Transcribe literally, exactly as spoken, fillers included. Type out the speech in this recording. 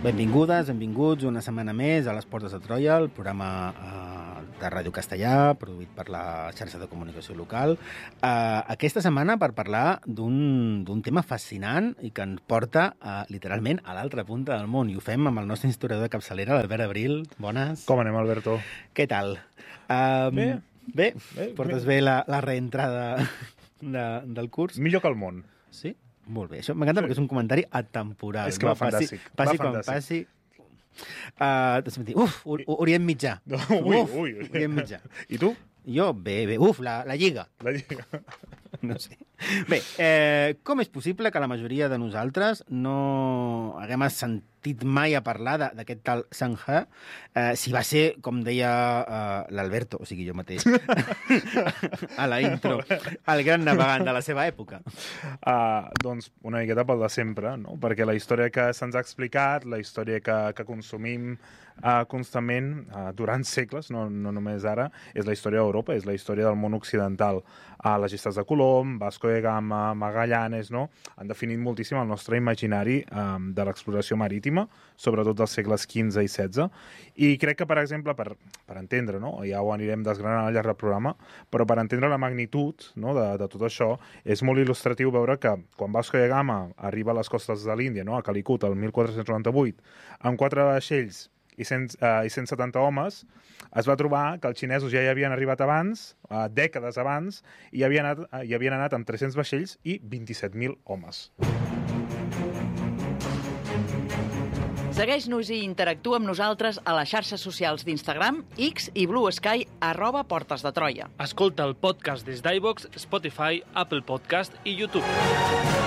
Benvingudes, benvinguts una setmana més a Les Portes de Troia, el programa eh, de Ràdio Castellà, produït per la xarxa de comunicació local. Eh, aquesta setmana per parlar d'un tema fascinant i que ens porta eh, literalment a l'altra punta del món. I ho fem amb el nostre historiador de capçalera, l'Albert Abril. Bones. Com anem, Alberto? Què tal? Um, bé. Bé? bé. Portes bé, bé la, la reentrada de, del curs? Millor que el món. Sí? Molt bé. Això m'encanta sí. perquè és un comentari atemporal. És que va fantàstic. Passi, passi va quan fantàstic. passi. Uh, uf, Orient Mitjà. No, ui, uf, ui. Orient Mitjà. I tu? Jo, bé, bé. Uf, la, la Lliga. La Lliga. No sé. Bé, eh, com és possible que la majoria de nosaltres no haguem sentit mai a parlar d'aquest tal Sangha, eh, si va ser, com deia eh, l'Alberto, o sigui, jo mateix, a la intro, el gran navegant de la seva època? Uh, doncs una miqueta pel de sempre, no? Perquè la història que se'ns ha explicat, la història que, que consumim uh, constantment uh, durant segles, no, no només ara, és la història d'Europa, és la història del món occidental. Uh, les gestes de Colom, Vasco de Gama, Magallanes, no? Han definit moltíssim el nostre imaginari um, de l'exploració marítima, sobretot dels segles quinze i setze. I crec que, per exemple, per, per entendre, no? Ja ho anirem desgranant al llarg del programa, però per entendre la magnitud, no? de, de tot això, és molt il·lustratiu veure que quan Vasco de Gama arriba a les costes de l'Índia, no? A Calicut, el mil quatre-cents noranta-vuit, amb quatre vaixells i cent, uh, i cent setanta homes, es va trobar que els xinesos ja hi havien arribat abans, uh, dècades abans, i havien anat, uh, i havien anat amb tres-cents vaixells i vint-i-set mil homes. Segueix-nos i interactua amb nosaltres a les xarxes socials d'Instagram, X i Blue Sky, arroba Portes de Troia. Escolta el podcast des d'iVoox, Spotify, Apple Podcast i YouTube.